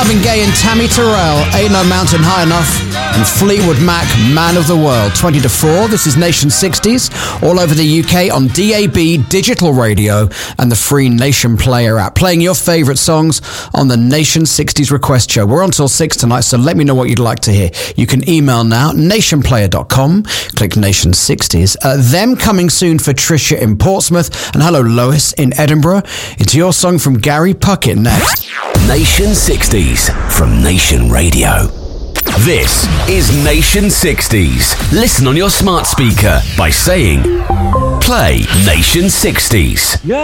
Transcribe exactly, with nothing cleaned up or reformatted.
Marvin Gaye and Tammy Terrell, Ain't No Mountain High Enough, and Fleetwood Mac, Man of the World. twenty to four, this is Nation sixties, all over the U K on D A B digital radio and the free Nation Player app, playing your favourite songs on the Nation sixties request show. We're on till six tonight, so let me know what you'd like to hear. You can email now, nation player dot com, click Nation sixties. Uh, them coming soon for Trisha in Portsmouth, and hello Lois in Edinburgh. It's your song from Gary Puckett next. Nation sixties from Nation Radio. This is Nation sixties. Listen on your smart speaker by saying, play Nation sixties.